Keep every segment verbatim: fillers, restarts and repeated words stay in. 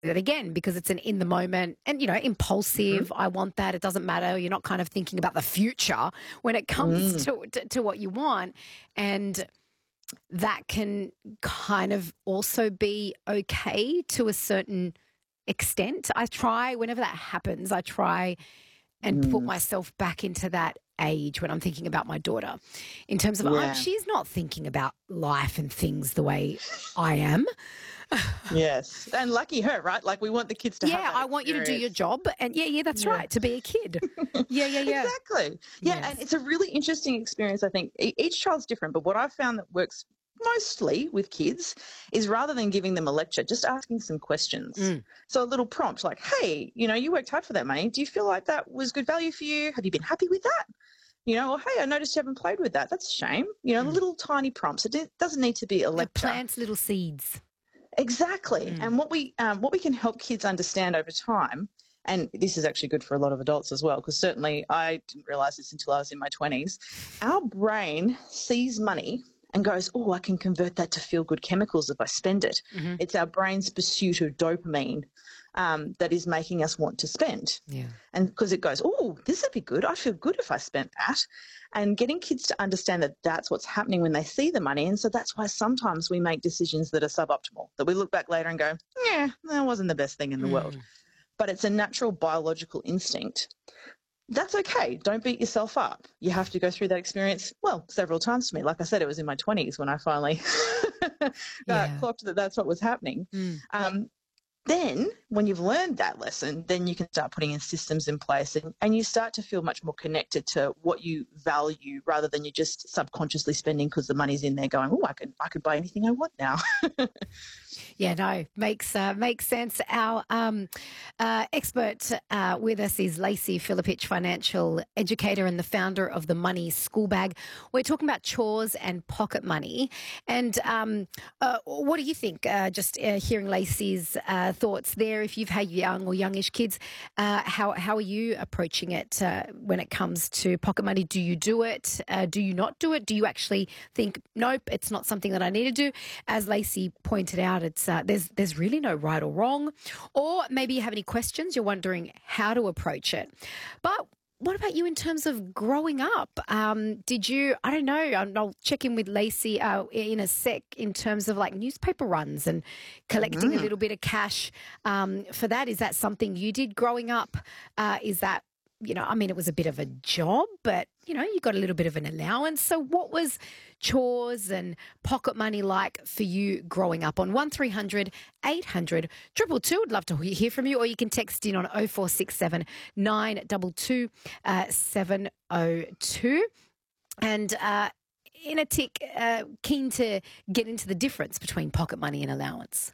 it again because it's an in the moment and, you know, impulsive. Mm-hmm. I want that. It doesn't matter. You're not kind of thinking about the future when it comes Mm. to, to, to what you want. And that can kind of also be okay to a certain extent. I try, whenever that happens, I try and put Mm. myself back into that age when I'm thinking about my daughter in terms of Yeah. I'm, she's not thinking about life and things the way I am. Yes. And lucky her, right? Like we want the kids to have Yeah, that I want you to do your experience. job. And yeah, yeah, that's Yeah. right, to be a kid. Yeah, yeah, yeah. Exactly. Yeah, Yes. and it's a really interesting experience, I think. E- Each child's different, but what I've found that works mostly with kids is rather than giving them a lecture, just asking some questions. Mm. So a little prompt like, hey, you know, you worked hard for that money. Do you feel like that was good value for you? Have you been happy with that? You know, or hey, I noticed you haven't played with that. That's a shame. You know, Mm. little tiny prompts. It doesn't need to be a It lecture. plants little seeds. Exactly. Mm. And what we um, what we can help kids understand over time, and this is actually good for a lot of adults as well, because certainly I didn't realize this until I was in my twenties, our brain sees money and goes, oh, I can convert that to feel-good chemicals if I spend it. Mm-hmm. It's our brain's pursuit of dopamine um, that is making us want to spend. Yeah. And because it goes, oh, this would be good. I'd feel good if I spent that. And getting kids to understand that that's what's happening when they see the money. And so that's why sometimes we make decisions that are suboptimal, that we look back later and go, yeah, that wasn't the best thing in the Mm. world. But it's a natural biological instinct. That's okay. Don't beat yourself up. You have to go through that experience, well, several times for me. Like I said, it was in my twenties when I finally Yeah. uh, clocked that that's what was happening. Mm. Um, then when you've learned that lesson, then you can start putting in systems in place and, and you start to feel much more connected to what you value rather than you're just subconsciously spending because the money's in there going, oh, I could, I could buy anything I want now. Yeah, no, makes uh, makes sense. Our um, uh, expert uh, with us is Lacey Philippich, financial educator and the founder of the Money School Bag. We're talking about chores and pocket money. And um, uh, what do you think? Uh, just uh, hearing Lacey's uh, thoughts there. If you've had young or youngish kids, uh, how how are you approaching it uh, when it comes to pocket money? Do you do it? Uh, do you not do it? Do you actually think, nope, it's not something that I need to do? As Lacey pointed out, it's uh, there's there's really no right or wrong. Or maybe you have any questions, you're wondering how to approach it. But what about you in terms of growing up? Um, did you, I don't know, I'll check in with Lacey uh, in a sec in terms of like newspaper runs and collecting Mm. a little bit of cash um, for that. Is that something you did growing up? Uh, is that, you know, I mean, it was a bit of a job, but, you know, you got a little bit of an allowance. So what was chores and pocket money like for you growing up? On one three hundred eight hundred two two two, I'd love to hear from you, or you can text in on oh four six seven nine two two seven oh two. And uh, in a tick, uh, keen to get into the difference between pocket money and allowance.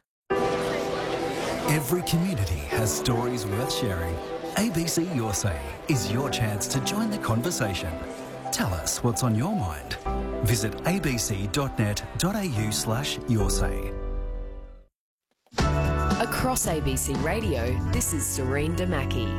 Every community has stories worth sharing. A B C Your Say is your chance to join the conversation. Tell us what's on your mind. Visit abc.net.au slash your say. Across A B C Radio, this is Serene Damaki.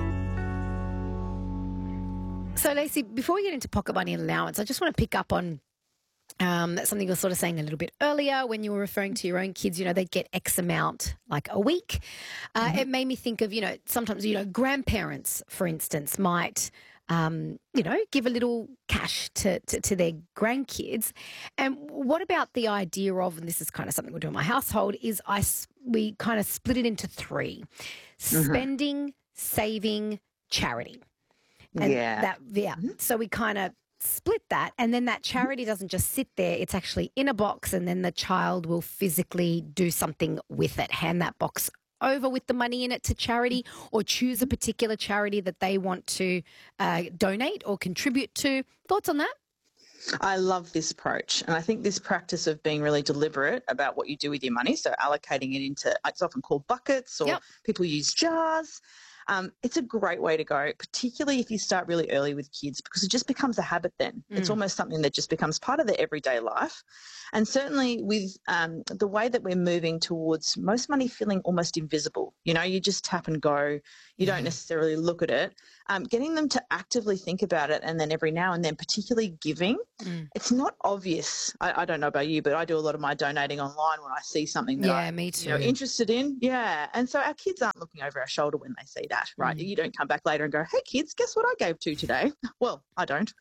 So, Lacey, before we get into pocket money and allowance, I just want to pick up on Um, something you were sort of saying a little bit earlier when you were referring to your own kids, you know, they'd get X amount like a week. Uh, Mm-hmm. It made me think of, you know, sometimes, you know, grandparents, for instance, might, um, you know, give a little cash to, to, to their grandkids. And what about the idea of, and this is kind of something we do in my household, is I, s- we kind of split it into three: Mm-hmm. spending, saving, charity. And Yeah. That, yeah. So we kind of split that, and then that charity doesn't just sit there, it's actually in a box, and then the child will physically do something with it, hand that box over with the money in it to charity, or choose a particular charity that they want to uh, donate or contribute to. Thoughts on that? I love this approach. And I think this practice of being really deliberate about what you do with your money, so allocating it into, it's often called buckets, or Yep. people use jars. Um, it's a great way to go, particularly if you start really early with kids, because it just becomes a habit then. Mm. It's almost something that just becomes part of their everyday life. And certainly with um, the way that we're moving towards most money feeling almost invisible, you know, you just tap and go, you don't necessarily look at it. Um, getting them to actively think about it, and then every now and then, particularly giving, mm. it's not obvious. I, I don't know about you, but I do a lot of my donating online when I see something that yeah, I'm me too. You know, interested in. Yeah. And so our kids aren't looking over our shoulder when they see that, right? Mm. You don't come back later and go, hey, kids, guess what I gave to today? Well, I don't.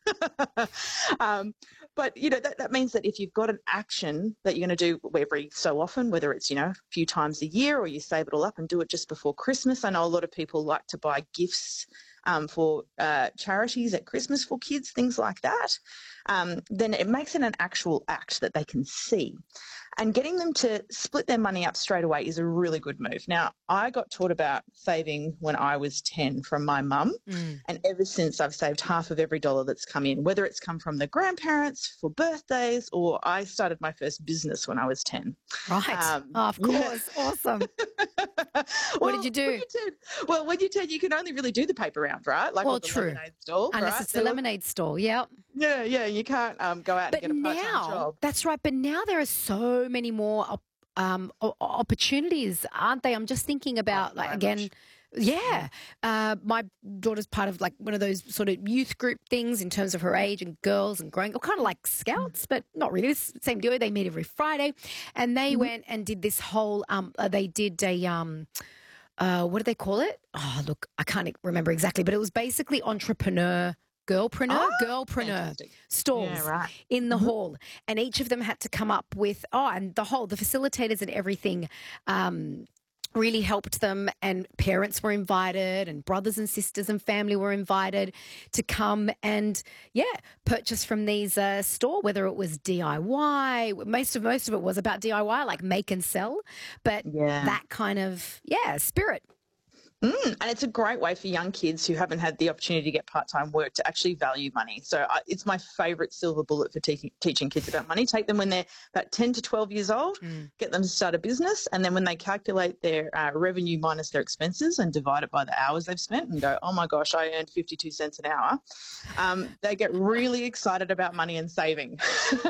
um, but, you know, that, that means that if you've got an action that you're going to do every so often, whether it's, you know, a few times a year or you save it all up and do it just before Christmas. I know a lot of people like to buy gifts um, for uh, charities at Christmas for kids, things like that. Um, then it makes it an actual act that they can see. And getting them to split their money up straight away is a really good move. Now, I got taught about saving when I was ten from my mum, mm. and ever since I've saved half of every dollar that's come in, whether it's come from the grandparents for birthdays or I started my first business when I was ten. Right. Um, oh, of course. Yeah. Awesome. What well, did you do? When you're ten, well, when you're ten, you can only really do the paper round, right? Like well, the true. lemonade stall, Unless right? it's the lemonade stall, yeah. Yeah, yeah, you can't um, go out but and get a part-time now, job. That's right, but now there are so many more op- um, opportunities, aren't they? I'm just thinking about, oh, like, again, much. yeah, uh, my daughter's part of, like, one of those sort of youth group things in terms of her age and girls and growing, kind of like Scouts, but not really. It's the same deal. They meet every Friday, and they mm-hmm. went and did this whole, um, uh, they did a, um, uh, what do they call it? Oh, look, I can't remember exactly, but it was basically entrepreneur Girlpreneur, oh, girlpreneur fantastic. Stalls yeah, right. in the mm-hmm. hall, and each of them had to come up with oh, and the whole the facilitators and everything um, really helped them, and parents were invited, and brothers and sisters and family were invited to come and yeah, purchase from these uh, store. Whether it was D I Y, most of most of it was about D I Y, like make and sell, but yeah. that kind of yeah spirit. Mm, and it's a great way for young kids who haven't had the opportunity to get part-time work to actually value money. So I, it's my favourite silver bullet for te- teaching kids about money. Take them when they're about ten to twelve years old, mm. get them to start a business, and then when they calculate their uh, revenue minus their expenses and divide it by the hours they've spent and go, oh, my gosh, I earned fifty-two cents an hour, um, they get really excited about money and saving.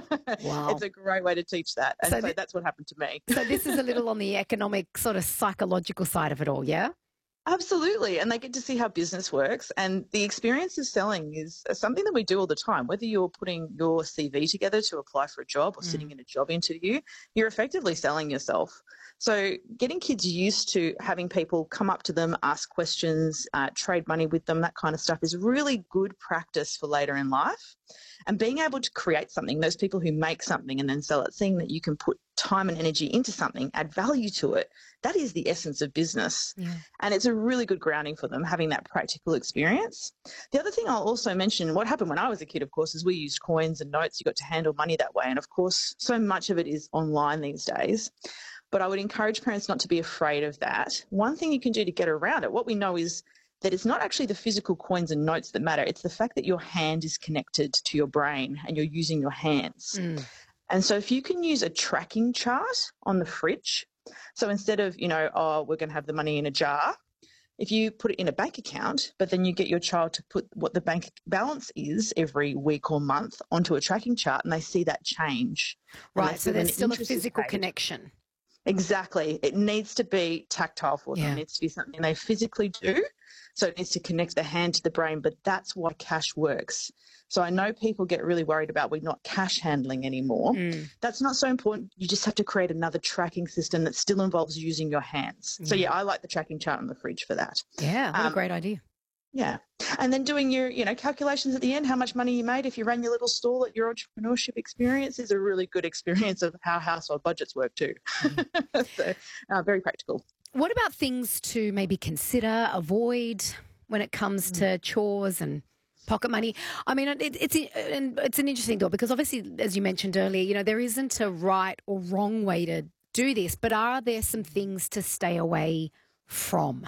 Wow. It's a great way to teach that. And so, so th- that's what happened to me. So this is a little on the economic sort of psychological side of it all, yeah? Absolutely. And they get to see how business works. And the experience of selling is something that we do all the time. Whether you're putting your C V together to apply for a job or mm. sitting in a job interview, you're effectively selling yourself. So getting kids used to having people come up to them, ask questions, uh, trade money with them, that kind of stuff is really good practice for later in life. And being able to create something, those people who make something and then sell it, seeing that you can put time and energy into something, add value to it, that is the essence of business. Yeah. And it's a really good grounding for them, having that practical experience. The other thing I'll also mention, what happened when I was a kid, of course, is we used coins and notes. You got to handle money that way. And, of course, so much of it is online these days. But I would encourage parents not to be afraid of that. One thing you can do to get around it, what we know is that it's not actually the physical coins and notes that matter. It's the fact that your hand is connected to your brain and you're using your hands. Mm. And so if you can use a tracking chart on the fridge, so instead of, you know, oh, we're going to have the money in a jar, if you put it in a bank account, but then you get your child to put what the bank balance is every week or month onto a tracking chart and they see that change. Right, so there's still a physical paid. connection. Exactly. It needs to be tactile for them. Yeah. It needs to be something they physically do. So it needs to connect the hand to the brain, but that's why cash works. So I know people get really worried about we're not cash handling anymore. Mm. That's not so important. You just have to create another tracking system that still involves using your hands. Mm. So, yeah, I like the tracking chart on the fridge for that. Yeah, what um, a great idea. Yeah. And then doing your, you know, calculations at the end, how much money you made if you ran your little stall at your entrepreneurship experience is a really good experience of how household budgets work too. Mm. So uh, very practical. What about things to maybe consider, avoid when it comes mm. to chores and pocket money? I mean, it, it's it's an interesting thought because obviously, as you mentioned earlier, you know, there isn't a right or wrong way to do this, but are there some things to stay away from?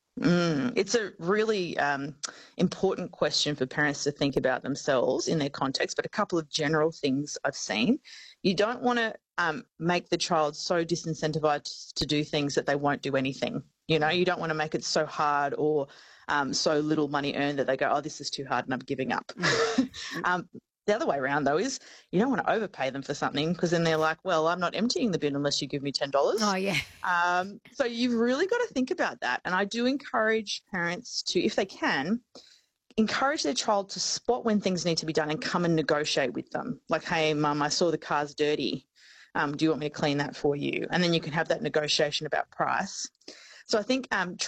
Mm, it's a really um, important question for parents to think about themselves in their context, but a couple of general things I've seen. You don't want to um, make the child so disincentivized to do things that they won't do anything. You know, you don't want to make it so hard or um, so little money earned that they go, oh, this is too hard and I'm giving up. um, the other way around, though, is you don't want to overpay them for something because then they're like, well, I'm not emptying the bin unless you give me ten dollars. Oh, yeah. Um, so you've really got to think about that. And I do encourage parents to, if they can, encourage their child to spot when things need to be done and come and negotiate with them. Like, hey, Mum, I saw the car's dirty. Um, do you want me to clean that for you? And then you can have that negotiation about price. So I think um,